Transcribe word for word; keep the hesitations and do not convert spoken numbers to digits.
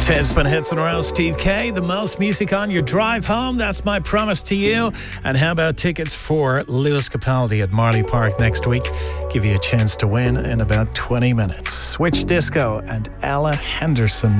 ten spin hits in a row, Steve K. The most music on your drive home. That's my promise to you. And how about tickets for Lewis Capaldi at Marley Park next week? Give you a chance to win in about twenty minutes. Switch Disco and Ella Henderson.